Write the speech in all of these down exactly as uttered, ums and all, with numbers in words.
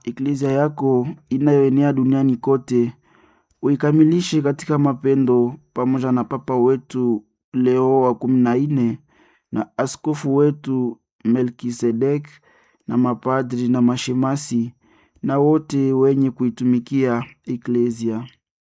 Eklezia yako inayoenea duniani kote, uikamilishe katika mapendo, pamoja na Papa wetu Leo wa kumi na nne na askofu wetu Melkisedek na mapadri na mashemasi na wote wenye kuitumikia eklezia.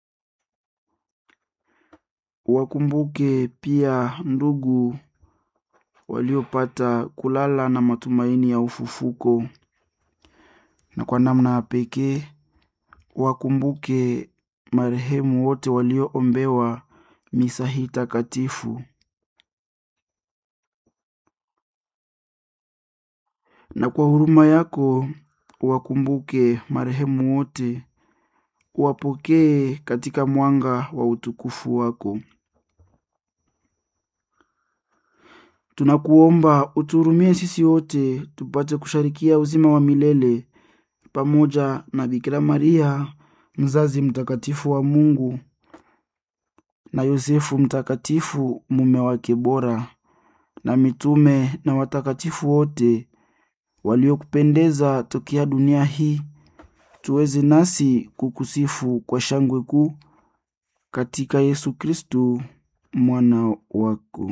Wakumbuke pia ndugu waliopata kulala na matumaini ya ufufuko, na kwa namna ya pekee wakumbuke marehemu wote walioombewa misa hii takatifu. Na kwa huruma yako wakumbuke marehemu wote, wapokee katika mwanga wa utukufu wako. Tunakuomba utuhurumie sisi wote tupate kusharikia uzima wa milele pamoja na Bikira Maria mzazi mtakatifu wa Mungu na Yosefu mtakatifu mume wake bora na mitume na watakatifu wote waliokupendeza tokea dunia hii, tuweze nasi kukusifu kwa shangwe kuu katika Yesu Kristu mwana wako.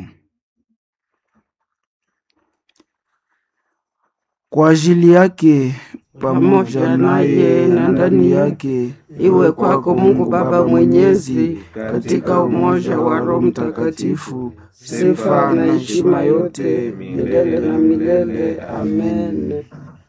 Kwa ajili yake pamoja naye na ndani yake, iwe kwako Mungu Baba Mwenyezi, katika umoja wa Roho Mtakatifu, sifa na heshima yote milele na milele. Amen.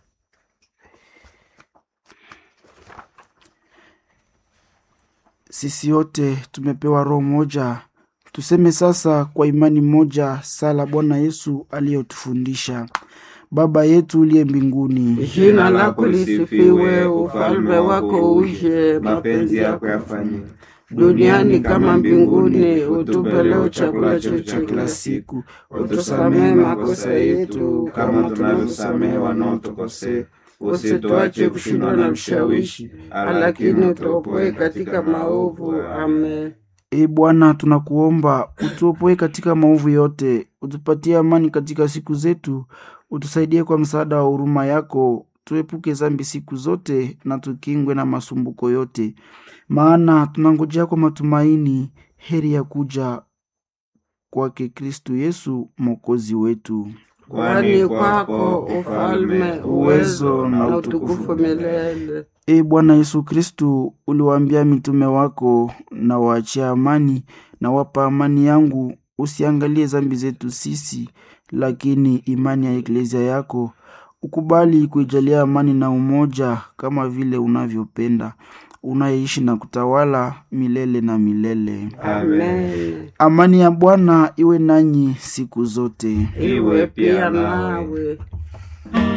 Sisi wote tumepewa roho moja. Tuseme sasa kwa imani moja sala Bwana Yesu aliyotufundisha. Baba yetu uliye mbinguni, jina lako lisifiwe, ufalme wako uje, mapenzi yako yafanyike duniani kama mbinguni. Utupe leo chakula chetu cha kila siku, utusamehe makosa yetu kama tunavyosamehe wanaotukosea, usituache kushindwa na mshawishi, lakini utuopoe katika maovu. Amen. E Bwana, tunakuomba utuopoe katika maovu yote, utupatie amani katika siku zetu, utusaidie kwa msaada wa huruma yako, tuepuke dhambi siku zote na tukingwe na masumbuko yote, maana tunangojea kwa matumaini heri ya kuja kwake Kristu Yesu mwokozi wetu. Kwani kwako ufalme, uwezo na utukufu milele. E Bwana Yesu Kristu, uliwaambia mitume wako, na waachia amani na wapa amani yangu, usiangalie dhambi zetu sisi, lakini imani ya eklezia yako. Ukubali kuijalia amani na umoja kama vile unavyopenda, unaishi na kutawala milele na milele. Amen. Amani ya Bwana iwe nanyi siku zote. Iwe pia nawe.